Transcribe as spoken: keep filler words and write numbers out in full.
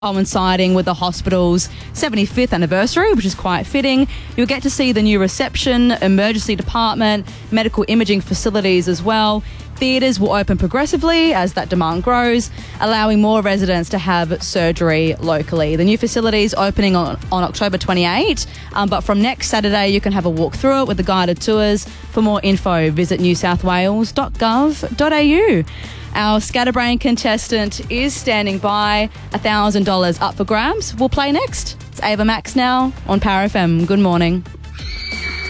coinciding with the hospital's seventy-fifth anniversary, which is quite fitting. You'll get to see the new reception, emergency department, medical imaging facilities as well. Theatres will open progressively as that demand grows, allowing more residents to have surgery locally. The new facility is opening on, on October twenty-eighth, um, but from next Saturday you can have a walk through it with the guided tours. For more info, visit new south wales dot gov dot a u. Our Scatterbrain contestant is standing by, one thousand dollars up for grabs. We'll play next. It's Ava Max now on Power F M. Good morning.